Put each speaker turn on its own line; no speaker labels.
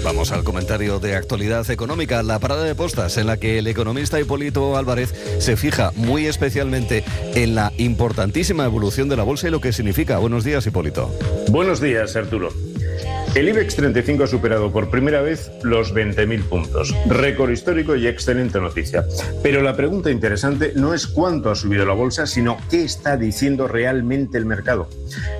Vamos al comentario de actualidad económica, la parada de postas en la que el economista Hipólito Álvarez se fija muy especialmente en la importantísima evolución de la bolsa y lo que significa. Buenos días, Hipólito.
Buenos días, Arturo. El IBEX 35 ha superado por primera vez los 20.000 puntos. Récord histórico y excelente noticia. Pero la pregunta interesante no es cuánto ha subido la bolsa, sino qué está diciendo realmente el mercado.